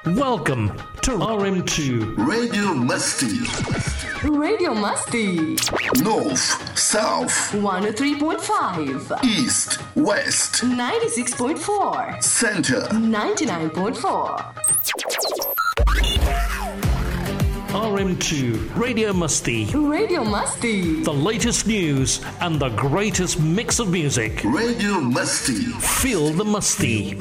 Welcome to RM2 Radio Musty. Radio Musty. North, South, 103.5. East, West, 96.4. Center, 99.4. RM2 Radio Musty. Radio Musty. The latest news and the greatest mix of music. Radio Musty. Feel the musty.